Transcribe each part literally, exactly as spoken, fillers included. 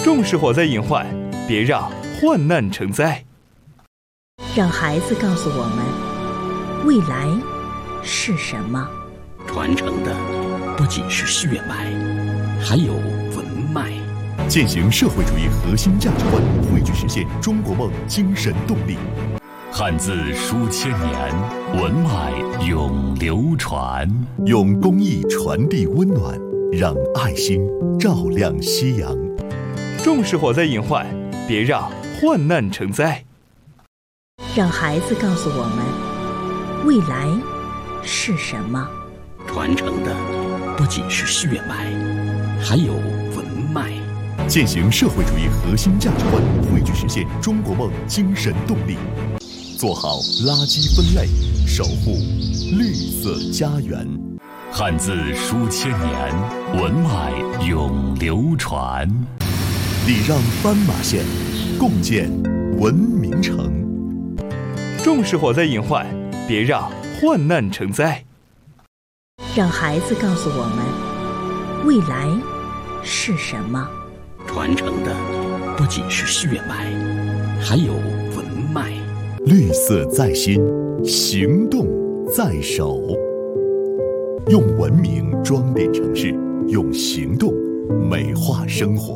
重视火灾隐患，别让患难成灾。 让孩子告诉我们，未来是什么？ 传承的不仅是血脉，还有文脉。 践行社会主义核心价值观，汇聚实现中国梦精神动力。 汉字书千年，文脉永流传。 用公益传递温暖，让爱心照亮夕阳。 重视火灾隐患，别让患难成灾。 让孩子告诉我们，未来是什么？ 传承的不仅是血脉，还有文脉。 践行社会主义核心价值观，汇聚实现中国梦精神动力。做好垃圾分类，守护绿色家园。 汉字书千年，文脉永流传。 礼让斑马线，共建文明城。 重视火灾隐患，别让患难成灾。 让孩子告诉我们，未来是什么？ 传承的不仅是血脉，还有文脉。 绿色在心，行动在手。用文明装点城市，用行动美化生活。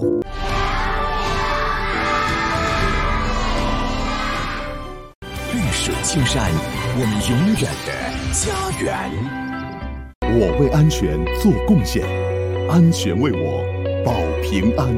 绿水青山，我们永远的家园。 我为安全做贡献，安全为我保平安。